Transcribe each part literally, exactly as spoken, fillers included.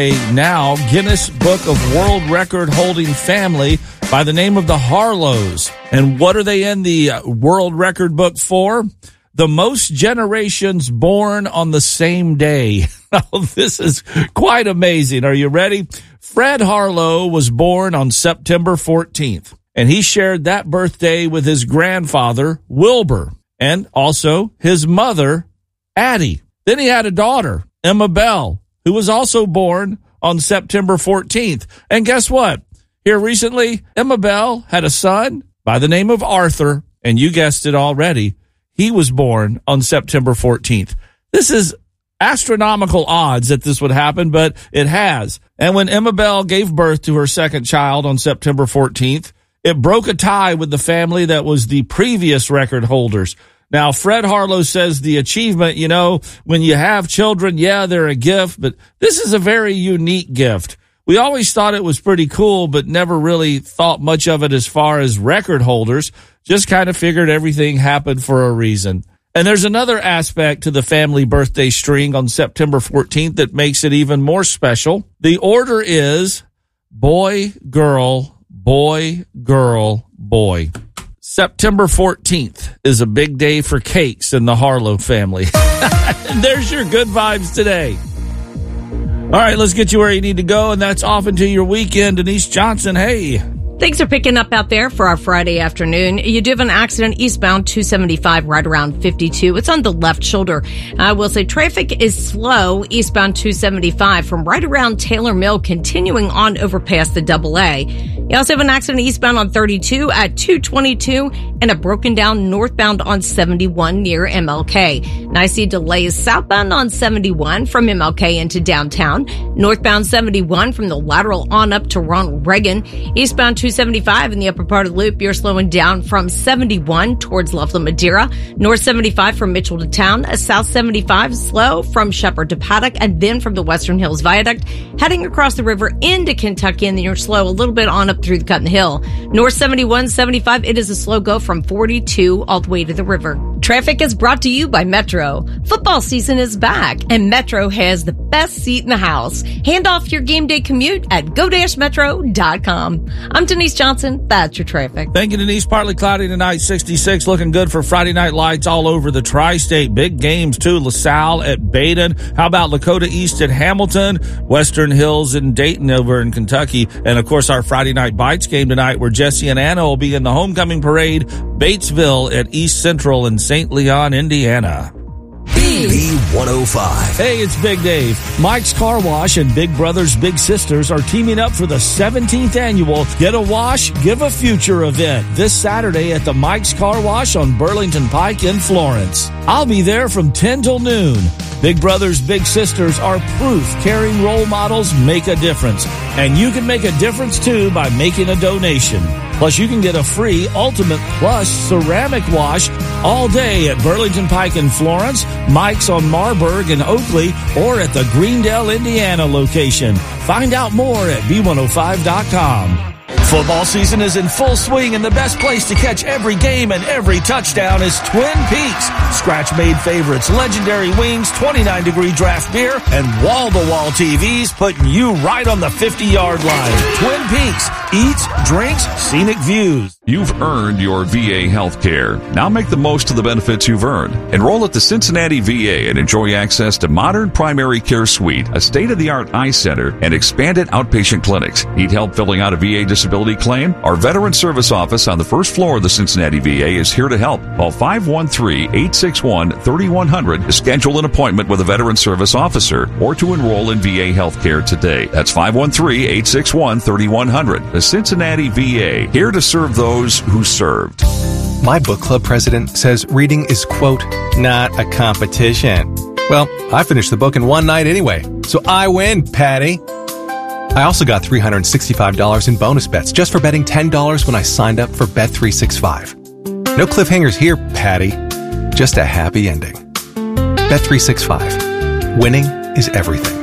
A now Guinness Book of World Record holding family by the name of the Harlows. And what are they in the World Record book for? The most generations born on the same day. Oh, this is quite amazing. Are you ready? Fred Harlow was born on September fourteenth, and he shared that birthday with his grandfather, Wilbur, and also his mother, Addie. Then he had a daughter, Emma Bell, who was also born on September fourteenth. And guess what? Here recently, Emma Bell had a son by the name of Arthur, and you guessed it already. He was born on September fourteenth. This is astronomical odds that this would happen, but it has. And when Emma Bell gave birth to her second child on September fourteenth, it broke a tie with the family that was the previous record holders. Now, Fred Harlow says the achievement, you know, when you have children, yeah, they're a gift, but this is a very unique gift. We always thought it was pretty cool, but never really thought much of it as far as record holders. Just kind of figured everything happened for a reason. And there's another aspect to the family birthday string on September fourteenth that makes it even more special. The order is boy, girl, boy, girl, boy. September fourteenth is a big day for cakes in the Harlow family. There's your good vibes today. All right, let's get you where you need to go, and that's off into your weekend. Denise Johnson, hey. Things are picking up out there for our Friday afternoon. You do have an accident eastbound two seventy-five right around fifty-two. It's on the left shoulder. I will say traffic is slow eastbound two seventy-five from right around Taylor Mill, continuing on over past the double A. You also have an accident eastbound on thirty-two at two twenty-two and a broken down northbound on seventy-one near M L K. And I see delays southbound on seventy-one from M L K into downtown, northbound seventy-one from the lateral on up to Ronald Reagan, eastbound two seventy-five in the upper part of the loop. You're slowing down from seventy-one towards Loveland Madeira, north seventy-five from Mitchell to town, a south seventy-five slow from Shepherd to Paddock, and then from the Western Hills Viaduct, heading across the river into Kentucky, and then you're slow a little bit on up through the Cut in the Hill. North seventy-one, seventy-five, it is a slow go from forty-two all the way to the river. Traffic is brought to you by Metro. Football season is back, and Metro has the best seat in the house. Hand off your game day commute at go dash metro dot com. I'm Denise Johnson. That's your traffic. Thank you, Denise. Partly cloudy tonight, sixty-six. Looking good for Friday night lights all over the tri-state. Big games, too. LaSalle at Baden. How about Lakota East at Hamilton? Western Hills in Dayton over in Kentucky. And, of course, our Friday night Bites game tonight where Jesse and Anna will be in the homecoming parade. Batesville at East Central in Saint Leon, Indiana. B one oh five. Hey, it's Big Dave. Mike's Car Wash and Big Brothers Big Sisters are teaming up for the seventeenth annual Get a Wash, Give a Future event this Saturday at the Mike's Car Wash on Burlington Pike in Florence. I'll be there from ten till noon. Big Brothers Big Sisters are proof caring role models make a difference. And you can make a difference too by making a donation. Plus, you can get a free Ultimate Plus ceramic wash all day at Burlington Pike in Florence, Mike's on Marburg and Oakley, or at the Greendale, Indiana location. Find out more at B one oh five dot com. Football season is in full swing, and the best place to catch every game and every touchdown is Twin Peaks. Scratch-made favorites, legendary wings, twenty-nine degree draft beer, and wall-to-wall T Vs putting you right on the fifty-yard line. Twin Peaks. Eats, drinks, scenic views. You've earned your V A health care. Now make the most of the benefits you've earned. Enroll at the Cincinnati V A and enjoy access to modern primary care suite, a state-of-the-art eye center, and expanded outpatient clinics. Need help filling out a V A disability claim? Our Veteran Service Office on the first floor of the Cincinnati V A is here to help. Call five one three, eight six one, three one zero zero to schedule an appointment with a Veteran Service Officer or to enroll in V A health care today. That's five one three, eight six one, three one zero zero. The Cincinnati V A, here to serve those who served. My book club president says reading is, quote, not a competition. Well, I finished the book in one night anyway, so I win, Patty. I also got three hundred sixty-five dollars in bonus bets just for betting ten dollars when I signed up for Bet three sixty-five. No cliffhangers here, Patty. Just a happy ending. Bet three sixty-five. Winning is everything.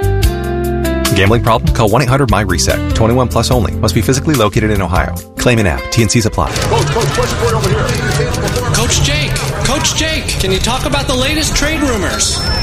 Gambling problem? Call one eight hundred my reset. twenty-one plus only. Must be physically located in Ohio. Claim an app. T N Cs apply. Coach, coach, question for you over here. Coach Jake. Coach Jake. Can you talk about the latest trade rumors?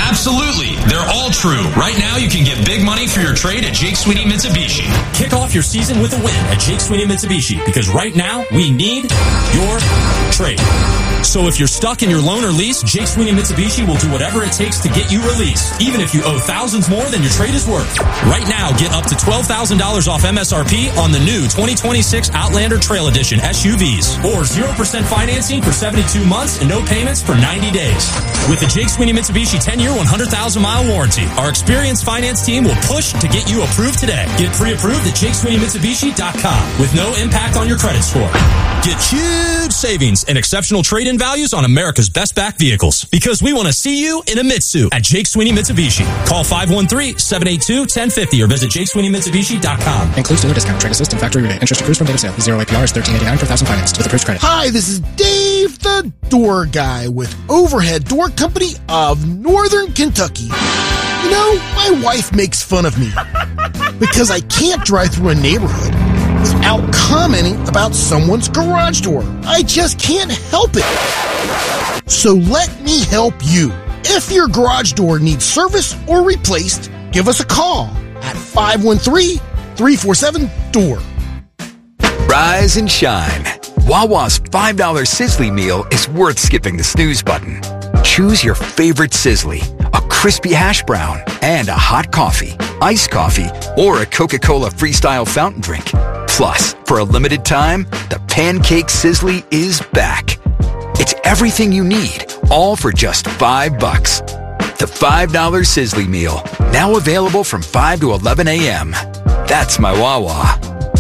Absolutely. They're all true. Right now, you can get big money for your trade at Jake Sweeney Mitsubishi. Kick off your season with a win at Jake Sweeney Mitsubishi, because right now, we need your trade. So if you're stuck in your loan or lease, Jake Sweeney Mitsubishi will do whatever it takes to get you released, even if you owe thousands more than your trade is worth. Right now, get up to twelve thousand dollars off M S R P on the new twenty twenty-six Outlander Trail Edition S U Vs, or zero percent financing for seventy-two months and no payments for ninety days. With the Jake Sweeney Mitsubishi ten-year, one hundred thousand mile warranty, our experienced finance team will push to get you approved today. Get pre-approved at Jake Sweeney Mitsubishi dot com with no impact on your credit score. Get huge savings and exceptional trade-in values on America's best back vehicles, because we want to see you in a Mitsu at Jake Sweeney Mitsubishi. Call five one three, seven eight two, one zero five zero or visit Jake Sweeney Mitsubishi dot com. Includes dealer discount, trade assist, and factory rebate. Interest accrues from date of sale. Zero A P R is thirteen eighty-nine per thousand financed with approved credit. Hi, this is Dave the Door Guy with Overhead Door Company of Northern Kentucky. You know, my wife makes fun of me because I can't drive through a neighborhood without commenting about someone's garage door. I just can't help it. So let me help you. If your garage door needs service or replaced, give us a call at five one three, three four seven, D O O R. Rise and shine. Wawa's five dollar Sizzly meal is worth skipping the snooze button. Choose your favorite Sizzly, a crispy hash brown, and a hot coffee, iced coffee, or a Coca-Cola Freestyle fountain drink. Plus, for a limited time, the Pancake Sizzly is back. It's everything you need, all for just five bucks. The five dollar Sizzly meal, now available from five to eleven a.m. That's my Wawa.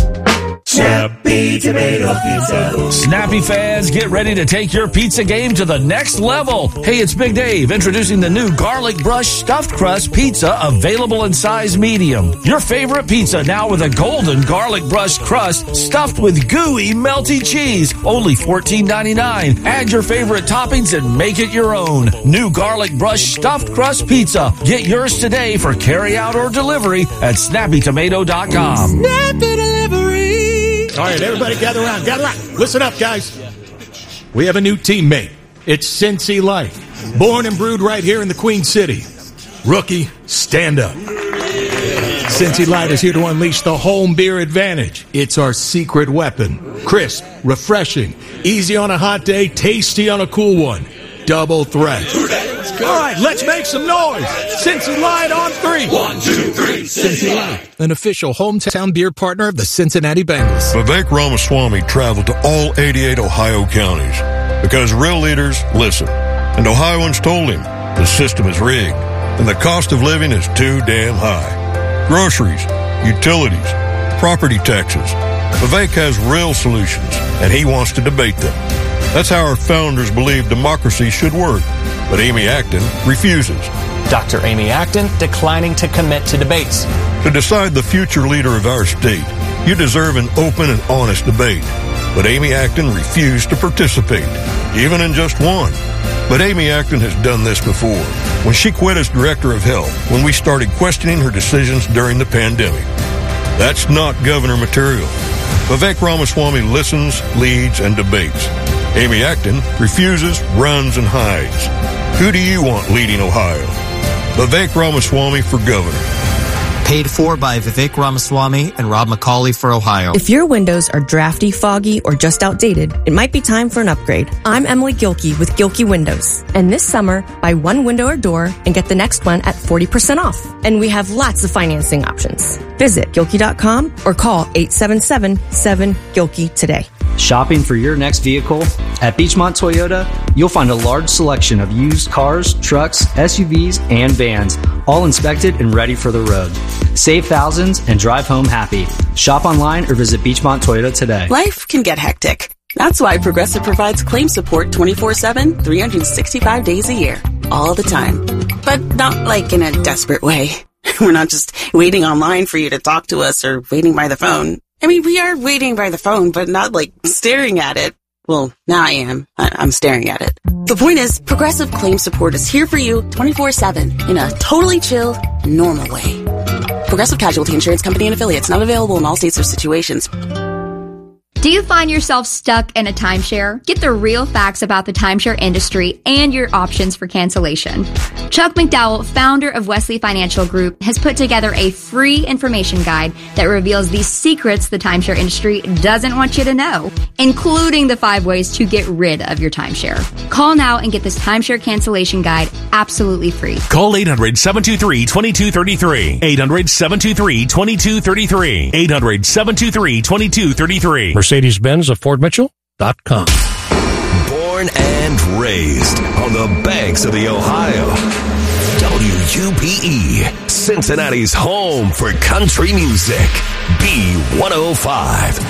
Snappy Tomato Pizza. Snappy fans, get ready to take your pizza game to the next level. Hey, it's Big Dave introducing the new Garlic Brush Stuffed Crust Pizza, available in size medium. Your favorite pizza now with a golden garlic brush crust stuffed with gooey, melty cheese. Only fourteen ninety-nine. Add your favorite toppings and make it your own. New Garlic Brush Stuffed Crust Pizza. Get yours today for carry out or delivery at snappy tomato dot com. Snappy Delivery. All right, everybody gather around. Gather around. Listen up, guys. We have a new teammate. It's Cincy Life. Born and brewed right here in the Queen City. Rookie, stand up. Cincy Light is here to unleash the home beer advantage. It's our secret weapon. Crisp, refreshing, easy on a hot day, tasty on a cool one. Double threat. All right, let's make some noise. Cincy Light on three. One, two, three. Cincy Light, an official hometown beer partner of the Cincinnati Bengals. Vivek Ramaswamy traveled to all eighty-eight Ohio counties because real leaders listen. And Ohioans told him the system is rigged and the cost of living is too damn high. Groceries, utilities, property taxes. Vivek has real solutions and he wants to debate them. That's how our founders believed democracy should work. But Amy Acton refuses. Doctor Amy Acton declining to commit to debates. To decide the future leader of our state, you deserve an open and honest debate. But Amy Acton refused to participate, even in just one. But Amy Acton has done this before, when she quit as director of health, when we started questioning her decisions during the pandemic. That's not governor material. Vivek Ramaswamy listens, leads, and debates. Amy Acton refuses, runs, and hides. Who do you want leading Ohio? Vivek Ramaswamy for governor. Paid for by Vivek Ramaswamy and Rob McCauley for Ohio. If your windows are drafty, foggy, or just outdated, it might be time for an upgrade. I'm Emily Gilkey with Gilkey Windows. And this summer, buy one window or door and get the next one at forty percent off. And we have lots of financing options. Visit Gilkey dot com or call eight seven seven, seven, Gilkey today. Shopping for your next vehicle? At Beachmont Toyota, you'll find a large selection of used cars, trucks, S U Vs, and vans, all inspected and ready for the road. Save thousands and drive home happy. Shop online or visit Beachmont Toyota today. Life can get hectic. That's why Progressive provides claim support twenty-four seven, three hundred sixty-five days a year, all the time. But not like in a desperate way. We're not just waiting online for you to talk to us or waiting by the phone. I mean, we are waiting by the phone, but not like staring at it. Well, now I am. I- I'm staring at it. The point is, Progressive Claim Support is here for you twenty-four seven in a totally chill, normal way. Progressive Casualty Insurance Company and Affiliates, not available in all states or situations. Do you find yourself stuck in a timeshare? Get the real facts about the timeshare industry and your options for cancellation. Chuck McDowell, founder of Wesley Financial Group, has put together a free information guide that reveals the secrets the timeshare industry doesn't want you to know, including the five ways to get rid of your timeshare. Call now and get this timeshare cancellation guide absolutely free. Call eight hundred, seven two three, two two three three. eight hundred, seven two three, two two three three. eight hundred, seven two three, two two three three. Mercedes-Benz of Ford Mitchell dot com. Born and raised on the banks of the Ohio. W U P E, Cincinnati's home for country music. B one oh five.